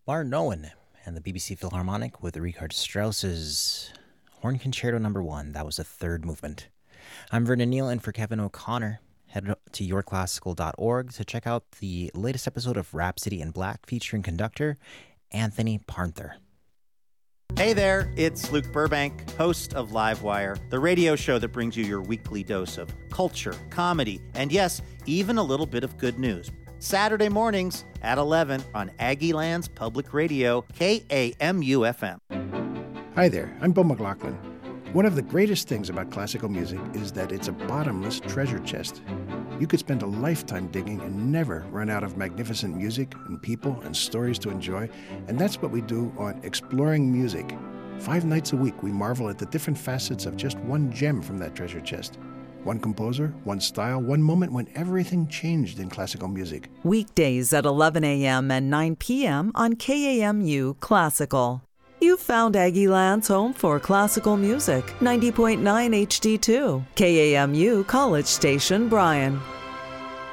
Martin Owen and the BBC Philharmonic with Richard Strauss's Horn Concerto No. 1. That was the third movement. I'm Vernon Neal, and for Kevin O'Connor, head to yourclassical.org to check out the latest episode of Rhapsody in Black featuring conductor Anthony Parnther. Hey there, it's Luke Burbank, host of Livewire, the radio show that brings you your weekly dose of culture, comedy, and yes, even a little bit of good news. Saturday mornings at 11 on Aggieland's Public Radio, KAMU-FM. Hi there, I'm Bo McLaughlin. One of the greatest things about classical music is that it's a bottomless treasure chest. You could spend a lifetime digging and never run out of magnificent music and people and stories to enjoy, and that's what we do on Exploring Music. 5 nights a week, we marvel at the different facets of just one gem from that treasure chest. One composer, one style, one moment when everything changed in classical music. Weekdays at 11 a.m. and 9 p.m. on KAMU Classical. You've found Aggieland's home for classical music, 90.9 HD2, KAMU College Station, Bryan.